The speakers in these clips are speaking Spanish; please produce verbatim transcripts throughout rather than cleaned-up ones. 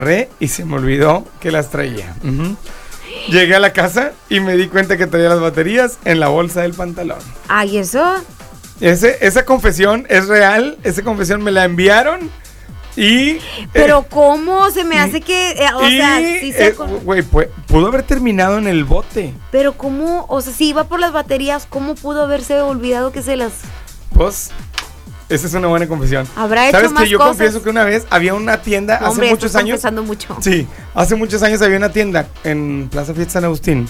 y se me olvidó que las traía. Uh-huh. Llegué a la casa y me di cuenta que traía las baterías en la bolsa del pantalón. Ay, ¿eso? Ese, esa confesión es real. Esa confesión me la enviaron y... Pero eh, ¿cómo? Se me hace que... Eh, o y, sea, sí se... Eh, güey, pudo haber terminado en el bote. Pero ¿cómo? O sea, si iba por las baterías, ¿cómo pudo haberse olvidado que se las... Pues... Esa es una buena confesión. ¿Habrá hecho ¿Sabes más que yo cosas? confieso que una vez había una tienda No, hace hombre, muchos estás años? confesando mucho. Sí, hace muchos años había una tienda en Plaza Fiesta San Agustín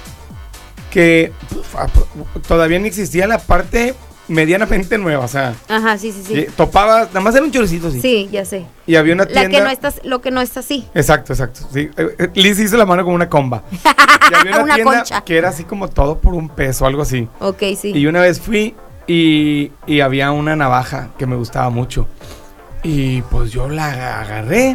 que uf, todavía no existía la parte medianamente nueva, o sea. Ajá, sí, sí, sí. Topaba, nada más era un choricito, sí. Sí, ya sé. Y había una tienda. La que no está, lo que no está así. Exacto, exacto. Sí. Liz hizo la mano como una comba. Y había una, una tienda concha. que era así como todo por un peso, algo así. Ok, sí. Y una vez fui y, y había una navaja que me gustaba mucho. Y pues yo la agarré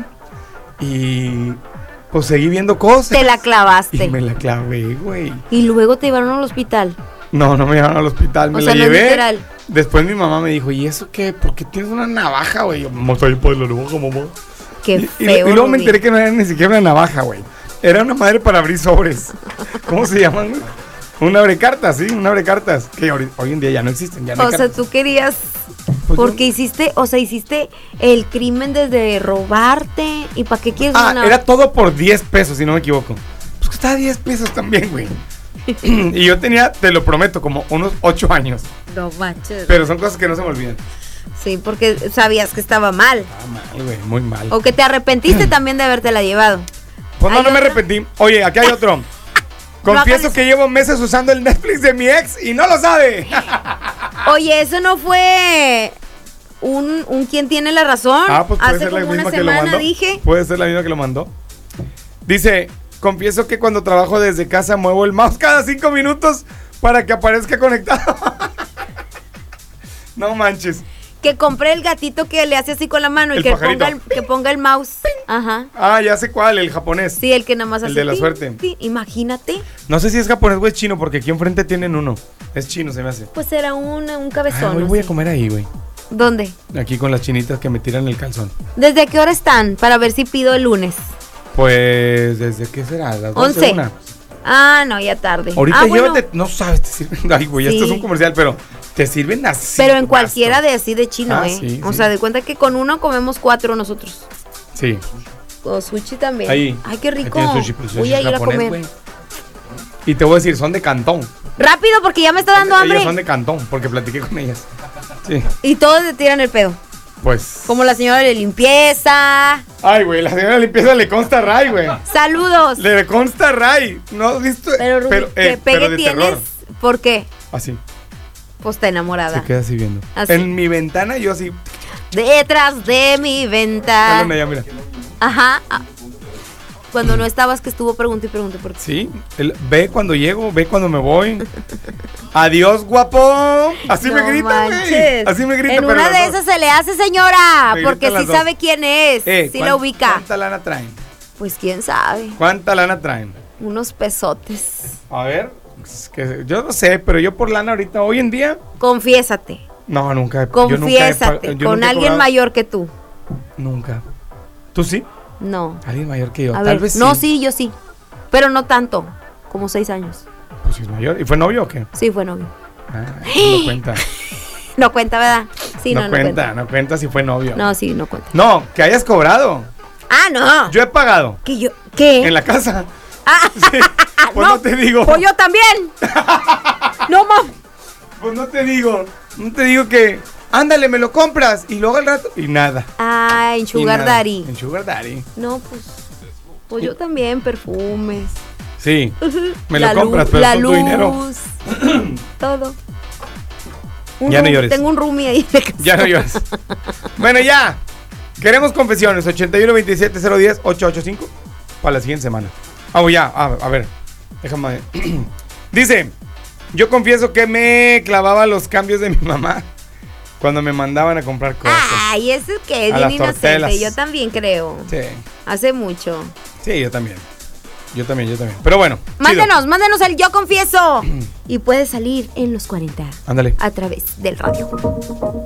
y pues seguí viendo cosas. Te la clavaste. Y me la clavé, güey. Y luego te llevaron al hospital. No, no me llevaron al hospital, me o la sea, no llevé. es literal. Después mi mamá me dijo, ¿y eso qué? ¿Por qué tienes una navaja, güey? Yo, mamá, soy pues la navaja, mamá. Qué y, feo. Y, y luego me enteré que no era ni siquiera una navaja, güey. Era una madre para abrir sobres. ¿Cómo se llaman, güey? Un abrecartas, sí, un abrecartas. Que hoy, hoy en día ya no existen. Ya no o sea, tú querías... Pues porque yo... hiciste, o sea, hiciste el crimen desde robarte. ¿Y para qué quieres Ah, una? Era todo por diez pesos, si no me equivoco. Pues costaba diez pesos también, güey. Y yo tenía, te lo prometo, como unos ocho años. No manches. Pero son cosas que no se me olvidan. Sí, porque sabías que estaba mal. Estaba mal, güey, muy mal. O que te arrepentiste también de habértela llevado. Pues no, no me arrepentí. Oye, aquí hay otro. Confieso no que llevo meses usando el Netflix de mi ex y no lo sabe. Oye, eso no fue un, un quien tiene la razón. Ah, pues puede Hace ser la como misma una que lo semana mandó. dije. Puede ser la misma que lo mandó. Dice, confieso que cuando trabajo desde casa muevo el mouse cada cinco minutos para que aparezca conectado. No manches. Que compré el gatito que le hace así con la mano y el que pajarito. ponga, el, que ponga el mouse. Ajá. Ah, ya sé cuál, el japonés. Sí, el que nada más hace. El de la tin, suerte. tin. Imagínate. No sé si es japonés o es chino, porque aquí enfrente tienen uno. Es chino, se me hace. Pues era un, un cabezón. Ah, hoy voy a comer ahí, güey. ¿Dónde? Aquí con las chinitas que me tiran el calzón. ¿Desde qué hora están? Para ver si pido el lunes. Pues, ¿desde qué será? ¿Las doce? once. Una. Ah, no, ya tarde. Ahorita ah, llévate, bueno. no sabes, te sirven. Ay, güey, Sí. esto es un comercial, pero te sirven así. Pero en cualquiera de así de chino, Ah, ¿eh? sí, o sí. sea, de cuenta que con uno comemos cuatro nosotros. Sí. O sushi también. Ahí. Ay, qué Ahí rico. tienes sushi, pues, Voy sushi a ir a japonés, comer. güey. Y te voy a decir, son de Cantón. Rápido, porque ya me está dando hambre. Ellas son de Cantón, porque platiqué con ellas. Sí. Y todos te tiran el pedo. Pues. Como la señora de limpieza. Ay, güey, la señora de limpieza le consta a Ray, güey. Saludos. Le consta a Ray. ¿No has visto? Pero, Rubí, pero, ¿qué eh, pegue pero de tienes? terror. ¿Por qué? Así. Pues está enamorada. Se queda así viendo. Así. En mi ventana, yo así. Detrás de mi venta. Háblame allá, mira. Ajá. Ah. Cuando no estabas, que estuvo pregunta y pregunta por ti. Sí, él ve cuando llego, ve cuando me voy. Adiós, guapo. Así No me grita, güey. manches. Así me grita. En pero una las de dos. esas se le hace, señora. Me Porque gritan sí las dos. sabe quién es. Eh, sí ¿cuán- la ubica. ¿Cuánta lana traen? Pues quién sabe. ¿Cuánta lana traen? Unos pesotes. A ver, es que yo no sé, pero yo por lana ahorita, hoy en día, Confiésate. no, nunca. he- yo nunca he Confiésate. pa- yo con nunca he alguien cobrado- mayor que tú. Nunca. ¿Tú sí? No. Alguien mayor que yo. A Tal ver. vez No, sí. sí, yo sí. Pero no tanto. Como seis años. Pues sí es mayor. ¿Y fue novio o qué? Sí, fue novio. Ah, no cuenta. No cuenta, ¿verdad? Sí, no, no, no, cuenta, cuenta. no cuenta si fue novio. No, sí, no cuenta. No, que hayas cobrado. Ah, no. Yo he pagado. ¿Que yo? ¿Qué? En la casa. Ah, Sí, pues no, te digo. Pues yo también. No, mam. Pues no te digo. No te digo que. Ándale, me lo compras. Y luego al rato. Y nada. Ah, en Y Sugar nada. Daddy. En Sugar Daddy. No, pues. Pues yo también, perfumes. Sí. Me La lo compras, luz, pero la es con tu luz, dinero. todo. Un Ya no room- llores. Tengo un roomie ahí. de casa. Ya no llores. Bueno, ya. Queremos confesiones. ochenta y uno veintisiete cero diez ocho ocho cinco para la siguiente semana. Ah, oh, ya. Ah, a ver. Déjame. Dice: yo confieso que me clavaba los cambios de mi mamá cuando me mandaban a comprar cosas. Ay, eso es que es A bien las inocente. tortelas. Yo también creo. Sí. Hace mucho. Sí, yo también. Yo también, yo también. Pero bueno. Mándenos, mándenos el Yo Confieso. Y puede salir en los cuarenta. Ándale. A través del radio.